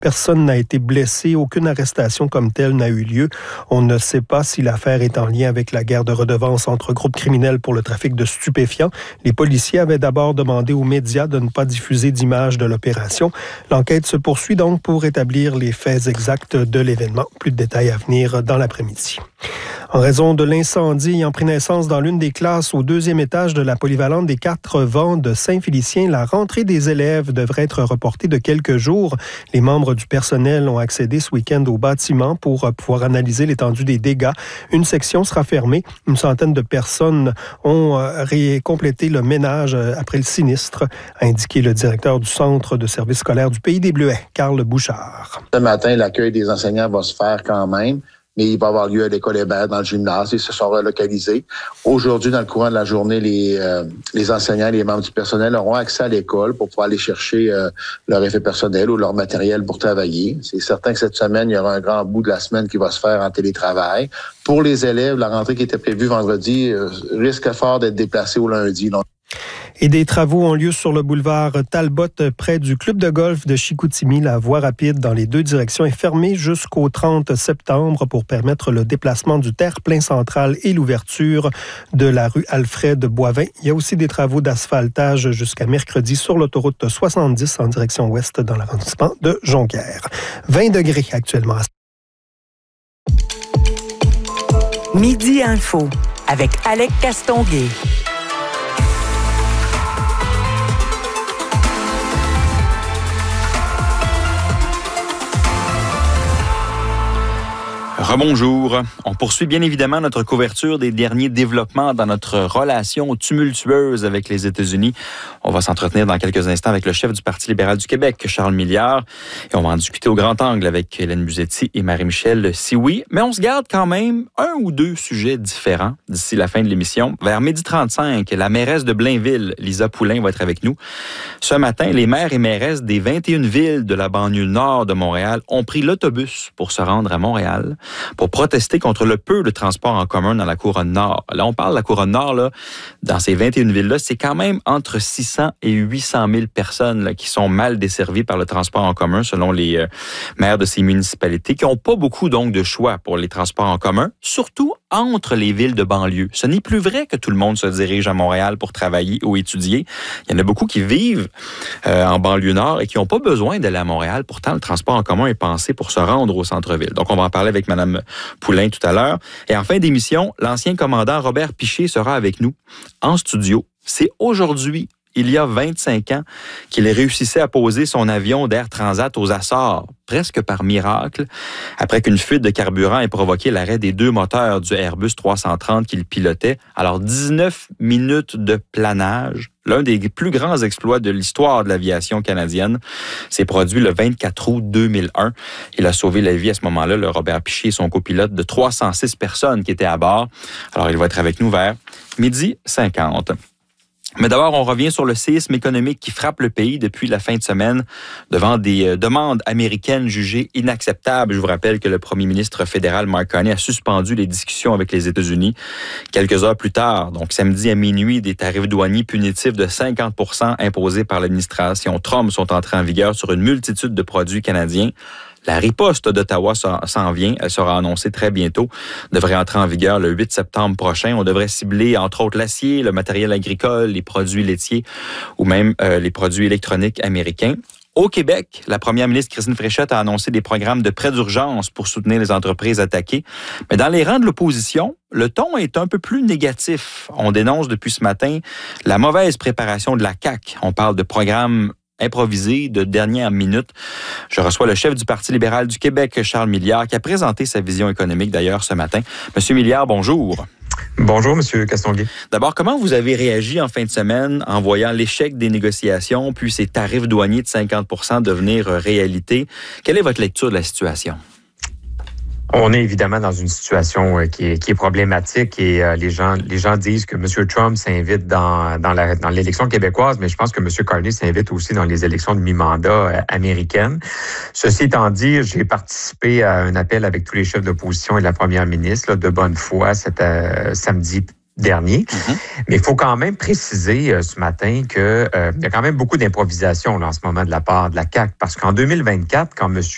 Personne n'a été blessé, aucune arrestation comme telle n'a eu lieu. On ne sait pas si l'affaire est en lien avec la guerre de redevances entre groupes criminels pour le trafic de stupéfiants. Les policiers avaient d'abord demandé aux médias de ne pas diffuser d'images de l'opération. L'enquête se poursuit donc pour établir les faits exacts de l'événement. Plus de détails à venir dans l'après-midi. En raison de l'incendie ayant pris naissance dans l'une des classes au 2e étage de la polyvalente des 4 vents de Saint-Félicien, la rentrée des élèves devrait être reportée de quelques jours. Les membres du personnel ont accédé ce week-end au bâtiment pour pouvoir analyser l'étendue des dégâts. Une section sera fermée. Une centaine de personnes ont complété le ménage après le sinistre, a indiqué le directeur du Centre de services scolaires du Pays des Bleuets, Carl Bouchard. Ce matin, l'accueil des enseignants va se faire quand même. Mais il va avoir lieu à l'école Hébert, dans le gymnase. Ils se sont relocalisés. Aujourd'hui, dans le courant de la journée, les enseignants et les membres du personnel auront accès à l'école pour pouvoir aller chercher leur effet personnel ou leur matériel pour travailler. C'est certain que cette semaine, il y aura un grand bout de la semaine qui va se faire en télétravail. Pour les élèves, la rentrée qui était prévue vendredi risque fort d'être déplacée au lundi. Et des travaux ont lieu sur le boulevard Talbot, près du club de golf de Chicoutimi. La voie rapide dans les deux directions est fermée jusqu'au 30 septembre pour permettre le déplacement du terre-plein central et l'ouverture de la rue Alfred Boivin. Il y a aussi des travaux d'asphaltage jusqu'à mercredi sur l'autoroute 70 en direction ouest dans l'arrondissement de Jonquière. 20 degrés actuellement. Midi Info avec Alec Castonguay. Rebonjour. On poursuit bien évidemment notre couverture des derniers développements dans notre relation tumultueuse avec les États-Unis. On va s'entretenir dans quelques instants avec le chef du Parti libéral du Québec, Charles Milliard, et on va en discuter au grand angle avec Hélène Buzetti et Marie-Michel Sioui. Mais on se garde quand même un ou deux sujets différents d'ici la fin de l'émission. Vers 12h35, la mairesse de Blainville, Lisa Poulain, va être avec nous. Ce matin, les maires et mairesses des 21 villes de la banlieue nord de Montréal ont pris l'autobus pour se rendre à Montréal pour protester contre le peu de transport en commun dans la Couronne Nord. Là, on parle de la Couronne Nord, là, dans ces 21 villes-là, c'est quand même entre 600 et 800 000 personnes là, qui sont mal desservies par le transport en commun, selon les maires de ces municipalités, qui n'ont pas beaucoup donc de choix pour les transports en commun, surtout entre les villes de banlieue. Ce n'est plus vrai que tout le monde se dirige à Montréal pour travailler ou étudier. Il y en a beaucoup qui vivent en banlieue nord et qui n'ont pas besoin d'aller à Montréal. Pourtant, le transport en commun est pensé pour se rendre au centre-ville. Donc, on va en parler avec Mme Poulain tout à l'heure. Et en fin d'émission, l'ancien commandant Robert Piché sera avec nous en studio. C'est aujourd'hui, il y a 25 ans, qu'il réussissait à poser son avion d'Air Transat aux Açores, presque par miracle, après qu'une fuite de carburant ait provoqué l'arrêt des 2 moteurs du Airbus 330 qu'il pilotait. Alors, 19 minutes de planage, l'un des plus grands exploits de l'histoire de l'aviation canadienne, s'est produit le 24 août 2001. Il a sauvé la vie à ce moment-là, le Robert Piché et son copilote, de 306 personnes qui étaient à bord. Alors, il va être avec nous vers 12h50. Mais d'abord, on revient sur le séisme économique qui frappe le pays depuis la fin de semaine devant des demandes américaines jugées inacceptables. Je vous rappelle que le premier ministre fédéral Mark Carney a suspendu les discussions avec les États-Unis. Quelques heures plus tard, donc samedi à minuit, des tarifs douaniers punitifs de 50 % imposés par l'administration Trump sont entrés en vigueur sur une multitude de produits canadiens. La riposte d'Ottawa s'en vient. Elle sera annoncée très bientôt. Devrait entrer en vigueur le 8 septembre prochain. On devrait cibler, entre autres, l'acier, le matériel agricole, les produits laitiers ou même les produits électroniques américains. Au Québec, la première ministre Christine Fréchette a annoncé des programmes de prêts d'urgence pour soutenir les entreprises attaquées. Mais dans les rangs de l'opposition, le ton est un peu plus négatif. On dénonce depuis ce matin la mauvaise préparation de la CAQ. On parle de programmes improvisé de dernière minute. Je reçois le chef du Parti libéral du Québec, Charles Milliard, qui a présenté sa vision économique d'ailleurs ce matin. Monsieur Milliard, bonjour. Bonjour, Monsieur Castonguay. D'abord, comment vous avez réagi en fin de semaine en voyant l'échec des négociations, puis ces tarifs douaniers de 50 % devenir réalité? Quelle est votre lecture de la situation? On est évidemment dans une situation qui est problématique et les gens disent que M. Trump s'invite dans l'élection québécoise, mais je pense que M. Carney s'invite aussi dans les élections de mi-mandat américaines. Ceci étant dit, j'ai participé à un appel avec tous les chefs d'opposition et la première ministre de bonne foi samedi dernier. Mais il faut quand même préciser ce matin qu'il y a quand même beaucoup d'improvisation en ce moment de la part de la CAQ, parce qu'en 2024, quand M.